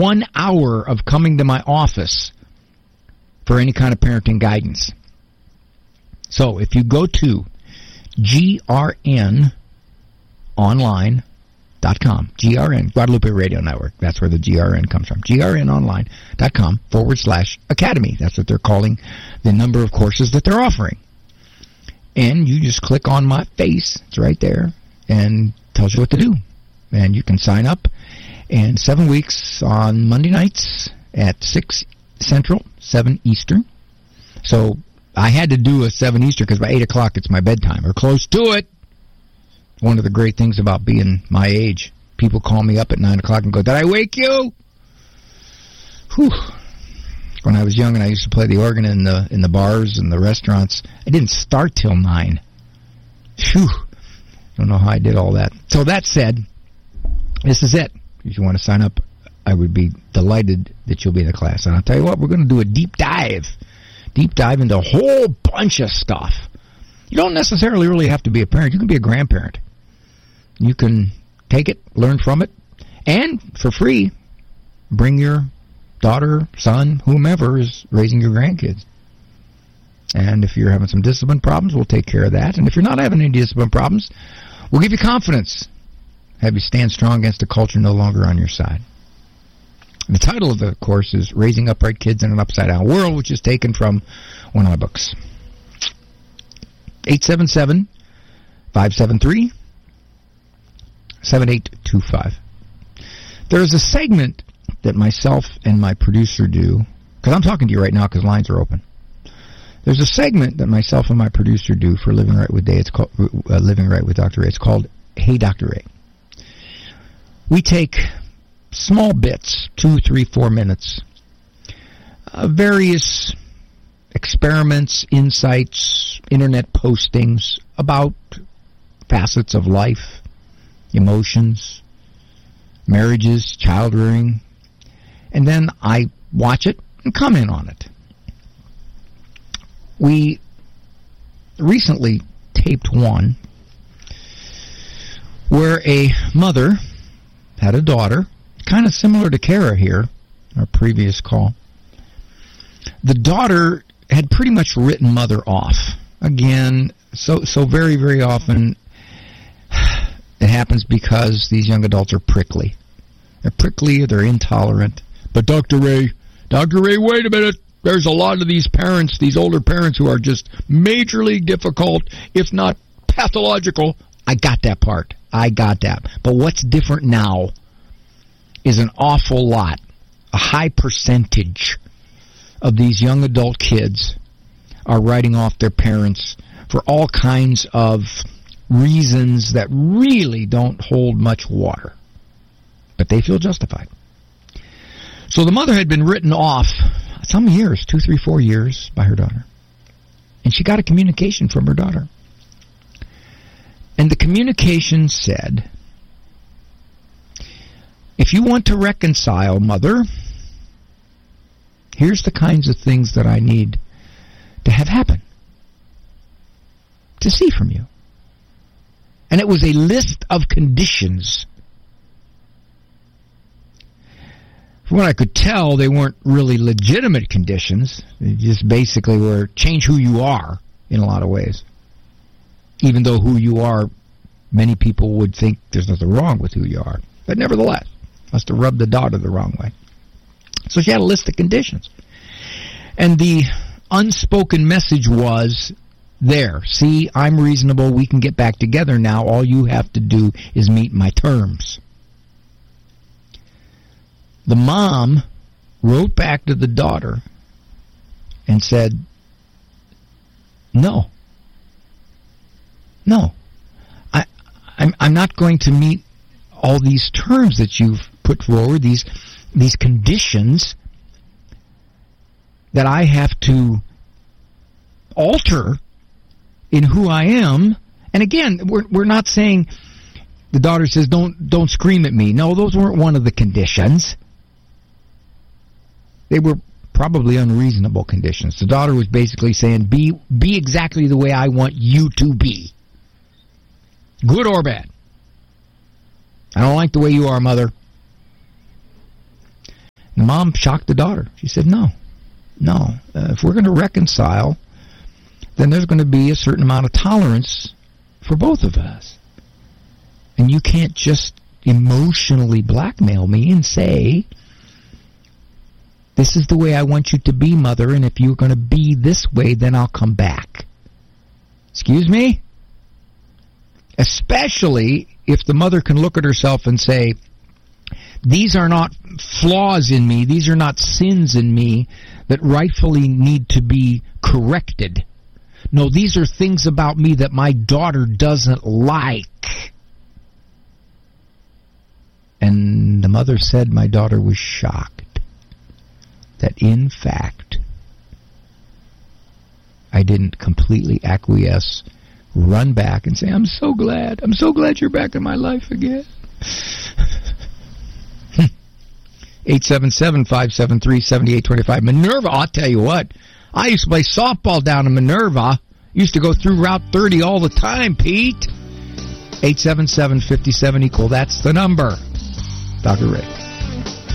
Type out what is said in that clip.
1 hour of coming to my office for any kind of parenting guidance. So if you go to grnonline.com, GRN, Guadalupe Radio Network, that's where the GRN comes from, grnonline.com/academy. That's what they're calling the number of courses that they're offering. And you just click on my face, it's right there, and tells you what to do. And you can sign up, and 7 weeks on Monday nights at 6 Central, 7 Eastern. So I had to do a 7 Eastern because by 8 o'clock it's my bedtime, or close to it. One of the great things about being my age, people call me up at 9 o'clock and go, "Did I wake you?" Whew. When I was young and I used to play the organ in the bars and the restaurants, I didn't start till 9. Phew. Don't know how I did all that. So that said, this is it. If you want to sign up, I would be delighted that you'll be in the class. And I'll tell you what, we're going to do a deep dive into a whole bunch of stuff. You don't necessarily really have to be a parent. You can be a grandparent. You can take it, learn from it, and for free, bring your daughter, son, whomever is raising your grandkids. And if you're having some discipline problems, we'll take care of that. And if you're not having any discipline problems, we'll give you confidence. Have you stand strong against a culture no longer on your side. The title of the course is Raising Upright Kids in an Upside-Down World, which is taken from one of my books. 877-573-7825. There's a segment that myself and my producer do, because I'm talking to you right now because lines are open. There's a segment that myself and my producer do for Living Right with Day. It's called Living Right with Dr. Ray. It's called Hey Dr. Ray. We take small bits, 2, 3, 4 minutes, various experiments, insights, internet postings about facets of life, emotions, marriages, child rearing, and then I watch it and comment on it. We recently taped one where a mother had a daughter, kind of similar to Kara here, our previous call. The daughter had pretty much written mother off. Again, so very, very often it happens because these young adults are prickly. They're prickly, they're intolerant. But Dr. Ray, wait a minute. There's a lot of these parents, these older parents, who are just majorly difficult, if not pathological. I got that part. I got that. But what's different now is an awful lot, a high percentage of these young adult kids are writing off their parents for all kinds of reasons that really don't hold much water. But they feel justified. So the mother had been written off some years, 2, 3, 4 years, by her daughter. And she got a communication from her daughter. And the communication said, if you want to reconcile, mother, here's the kinds of things that I need to have happen, to see from you. And it was a list of conditions. From what I could tell, they weren't really legitimate conditions. They just basically were change who you are in a lot of ways. Even though who you are, many people would think there's nothing wrong with who you are. But nevertheless, must have rubbed the daughter the wrong way. So she had a list of conditions. And the unspoken message was, there, see, I'm reasonable, we can get back together now, all you have to do is meet my terms. The mom wrote back to the daughter and said, no, I'm not going to meet all these terms that you've put forward, these conditions that I have to alter in who I am. And again, we're not saying, the daughter says, don't scream at me. No, those weren't one of the conditions. They were probably unreasonable conditions. The daughter was basically saying, be exactly the way I want you to be. Good or bad. I don't like the way you are, mother. The mom shocked the daughter. She said, no. If we're going to reconcile, then there's going to be a certain amount of tolerance for both of us. And you can't just emotionally blackmail me and say, this is the way I want you to be, Mother, and if you're going to be this way, then I'll come back. Excuse me? Especially if the mother can look at herself and say, these are not flaws in me, these are not sins in me that rightfully need to be corrected. No, these are things about me that my daughter doesn't like. And the mother said my daughter was shocked that, in fact, I didn't completely acquiesce, run back and say, I'm so glad you're back in my life again. 877-573-7825. Minerva, I'll tell you what, I used to play softball down in Minerva. Used to go through Route 30 all the time, Pete. 877-57-EQUAL, that's the number. Dr. Rick.